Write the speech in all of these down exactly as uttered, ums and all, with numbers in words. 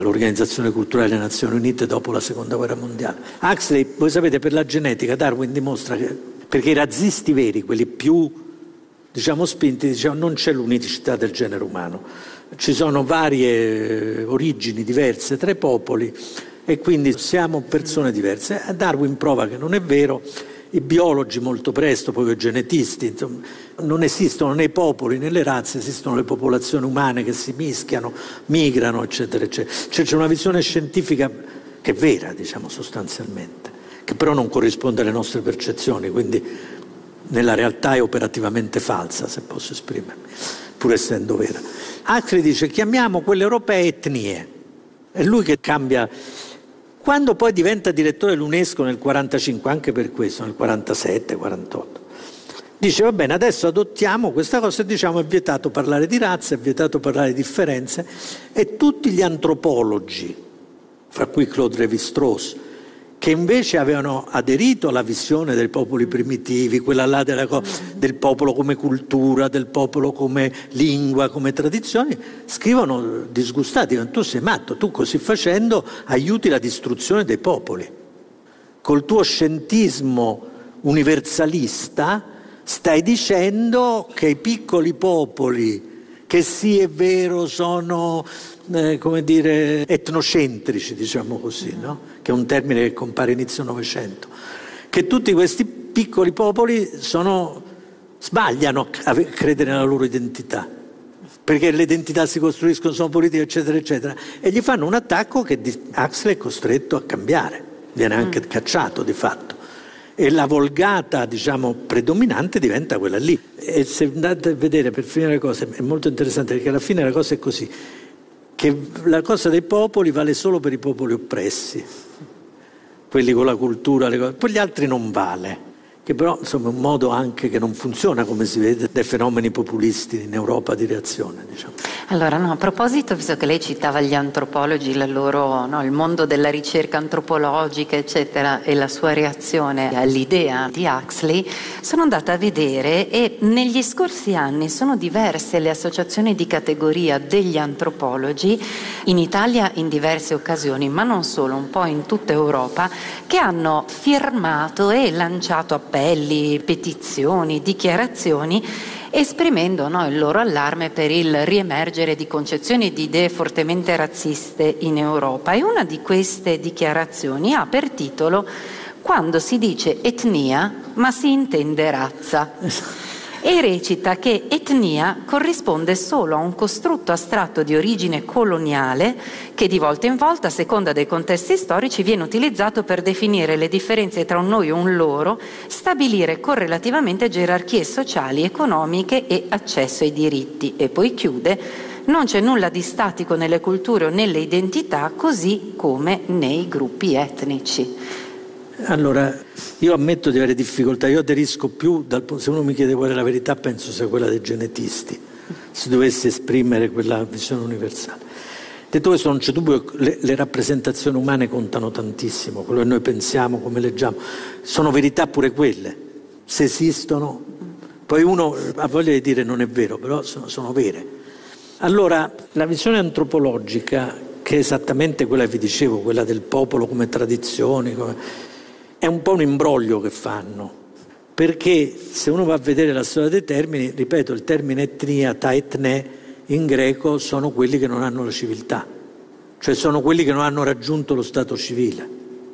l'Organizzazione Culturale delle Nazioni Unite dopo la Seconda Guerra Mondiale. Huxley, voi sapete, per la genetica Darwin dimostra che, perché i razzisti veri, quelli più, diciamo, spinti, dicevano non c'è l'unicità del genere umano, ci sono varie origini diverse tra i popoli e quindi siamo persone diverse. Darwin prova che non è vero. I biologi molto presto, poi i genetisti, insomma, non esistono né i popoli né le razze, esistono le popolazioni umane che si mischiano, migrano, eccetera, eccetera. Cioè c'è una visione scientifica che è vera, diciamo, sostanzialmente, che però non corrisponde alle nostre percezioni, quindi nella realtà è operativamente falsa, se posso esprimermi, pur essendo vera. Huxley dice: chiamiamo quelle europee etnie. È lui che cambia. Quando poi diventa direttore dell'UNESCO nel quarantacinque, anche per questo, nel quarantasette quarantotto, dice: va bene, adesso adottiamo questa cosa e diciamo è vietato parlare di razza, è vietato parlare di differenze, e tutti gli antropologi, fra cui Claude Lévi-Strauss, che invece avevano aderito alla visione dei popoli primitivi, quella là della co- del popolo come cultura, del popolo come lingua, come tradizioni, scrivono disgustati: tu sei matto, tu così facendo aiuti la distruzione dei popoli. Col tuo scientismo universalista stai dicendo che i piccoli popoli, che sì è vero sono eh, come dire etnocentrici, diciamo così, no? Che è un termine che compare inizio Novecento, che tutti questi piccoli popoli sono, sbagliano a credere nella loro identità, perché le identità si costruiscono, sono politiche, eccetera, eccetera, e gli fanno un attacco che Huxley è costretto a cambiare, viene anche mm. cacciato di fatto. E la volgata, diciamo, predominante diventa quella lì. E se andate a vedere, per finire le cose, è molto interessante, perché alla fine la cosa è così, che la cosa dei popoli vale solo per i popoli oppressi, quelli con la cultura, le cose, poi gli altri non vale. Che però insomma è un modo anche che non funziona, come si vede, dai fenomeni populisti in Europa di reazione, diciamo. Allora, no, a proposito, visto che lei citava gli antropologi, la loro, no, il mondo della ricerca antropologica, eccetera, e la sua reazione all'idea di Huxley, sono andata a vedere e negli scorsi anni sono diverse le associazioni di categoria degli antropologi, in Italia in diverse occasioni, ma non solo, un po' in tutta Europa, che hanno firmato e lanciato appelli, petizioni, dichiarazioni, esprimendo, no, il loro allarme per il riemergere di concezioni e di idee fortemente razziste in Europa. E una di queste dichiarazioni ha per titolo "Quando si dice etnia, ma si intende razza", e recita che etnia corrisponde solo a un costrutto astratto di origine coloniale che di volta in volta, a seconda dei contesti storici, viene utilizzato per definire le differenze tra un noi e un loro, stabilire correlativamente gerarchie sociali, economiche e accesso ai diritti. E poi chiude: non c'è nulla di statico nelle culture o nelle identità, così come nei gruppi etnici. Allora, io ammetto di avere difficoltà, io aderisco più, dal, se uno mi chiede qual è la verità, penso sia quella dei genetisti, se dovessi esprimere quella visione universale. Detto questo, non c'è dubbio che le, le rappresentazioni umane contano tantissimo, quello che noi pensiamo, come leggiamo, sono verità pure quelle, se esistono, poi uno ha voglia di dire non è vero, però sono, sono vere. Allora, la visione antropologica, che è esattamente quella che vi dicevo, quella del popolo come tradizioni, come... è un po' un imbroglio che fanno, perché se uno va a vedere la storia dei termini, ripeto, il termine etnia, ta etne, in greco sono quelli che non hanno la civiltà, cioè sono quelli che non hanno raggiunto lo stato civile,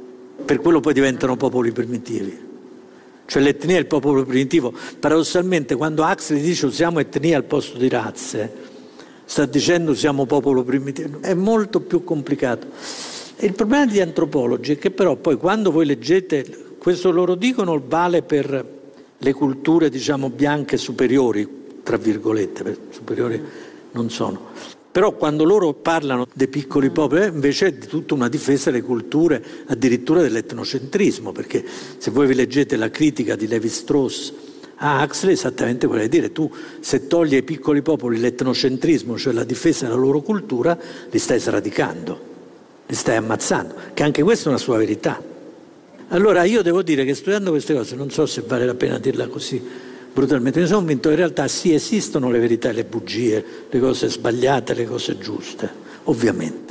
per quello poi diventano popoli primitivi. Cioè l'etnia è il popolo primitivo. Paradossalmente, quando Huxley dice usiamo etnia al posto di razze, sta dicendo siamo popolo primitivo, è molto più complicato. Il problema degli antropologi è che però poi quando voi leggete, questo loro dicono vale per le culture, diciamo, bianche superiori, tra virgolette, perché superiori non sono, però quando loro parlano dei piccoli popoli invece è di tutta una difesa delle culture, addirittura dell'etnocentrismo, perché se voi vi leggete la critica di Lévi-Strauss a Huxley è esattamente quella di dire: tu se togli ai piccoli popoli l'etnocentrismo, cioè la difesa della loro cultura, li stai sradicando, li stai ammazzando, che anche questa è una sua verità. Allora io devo dire che studiando queste cose, non so se vale la pena dirla così brutalmente, mi sono convinto che in realtà sì, esistono le verità e le bugie, le cose sbagliate, le cose giuste, ovviamente.